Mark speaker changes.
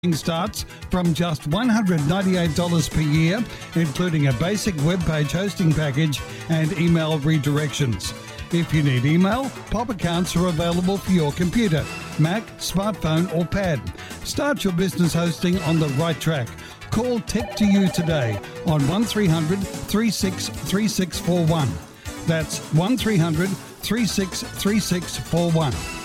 Speaker 1: starts from just $198 per year, including a basic web page hosting package and email redirections. If you need email, POP accounts are available for your computer, Mac, smartphone or pad. Start your business hosting on the right track. Call Tech2You today on 1300 363641. That's 1300 363641.